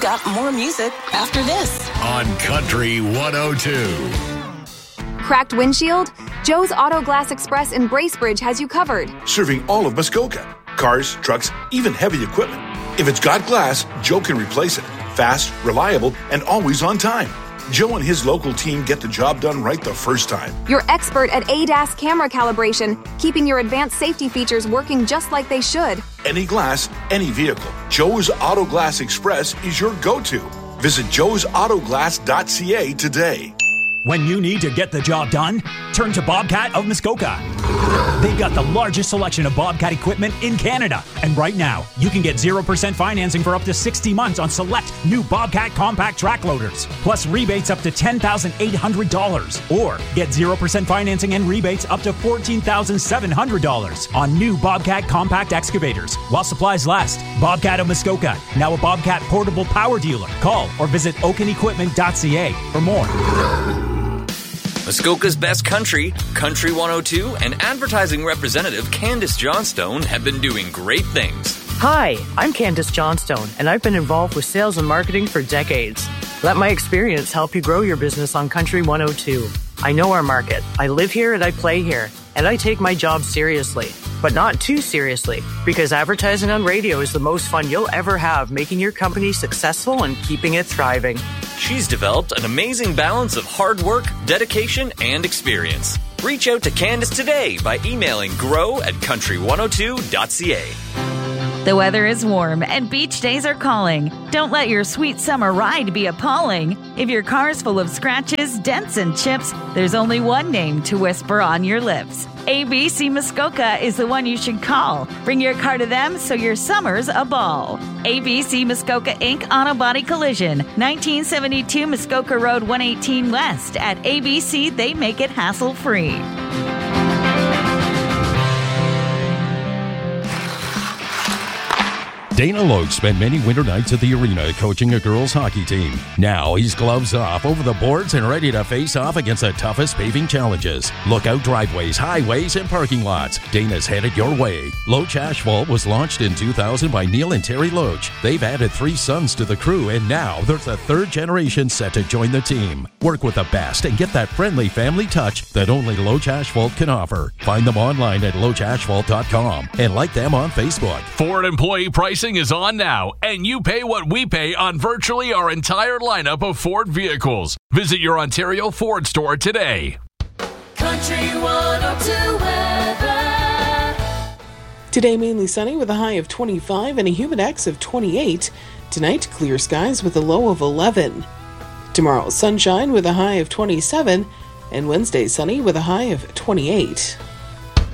we've got more music after this. On Country 102. Cracked windshield? Joe's Auto Glass Express in Bracebridge has you covered. Serving all of Muskoka. Cars, trucks, even heavy equipment. If it's got glass, Joe can replace it. Fast, reliable, and always on time. Joe and his local team get the job done right the first time. You're expert at ADAS camera calibration, keeping your advanced safety features working just like they should. Any glass, any vehicle. Joe's Auto Glass Express is your go-to. Visit joesautoglass.ca today. When you need to get the job done, turn to Bobcat of Muskoka. They've got the largest selection of Bobcat equipment in Canada. And right now, you can get 0% financing for up to 60 months on select new Bobcat compact track loaders, plus rebates up to $10,800. Or get 0% financing and rebates up to $14,700 on new Bobcat compact excavators while supplies last. Bobcat of Muskoka, now a Bobcat portable power dealer. Call or visit oakenequipment.ca for more. Muskoka's best country, Country 102, and advertising representative Candace Johnstone have been doing great things. Hi, I'm Candace Johnstone, and I've been involved with sales and marketing for decades. Let my experience help you grow your business on Country 102. I know our market. I live here and I play here, and I take my job seriously, but not too seriously, because advertising on radio is the most fun you'll ever have, making your company successful and keeping it thriving. She's developed an amazing balance of hard work, dedication, and experience. Reach out to Candace today by emailing grow@country102.ca. The weather is warm and beach days are calling. Don't let your sweet summer ride be appalling. If your car's full of scratches, dents, and chips, there's only one name to whisper on your lips. ABC Muskoka is the one you should call. Bring your car to them so your summer's a ball. ABC Muskoka Inc. Auto Body Collision, 1972 Muskoka Road 118 West. At ABC, they make it hassle-free. Dana Loach spent many winter nights at the arena coaching a girls' hockey team. Now he's gloves off, over the boards, and ready to face off against the toughest paving challenges. Lookout driveways, highways, and parking lots. Dana's headed your way. Loach Asphalt was launched in 2000 by Neil and Terry Loach. They've added 3 sons to the crew, and now there's a 3rd generation set to join the team. Work with the best and get that friendly family touch that only Loach Asphalt can offer. Find them online at loachasphalt.com and like them on Facebook. Ford employee pricing is on now, and you pay what we pay on virtually our entire lineup of Ford vehicles. Visit your Ontario Ford store today. Country 102 weather. Today mainly sunny with a high of 25 and a humidex of 28. Tonight clear skies with a low of 11. Tomorrow sunshine with a high of 27, and Wednesday sunny with a high of 28.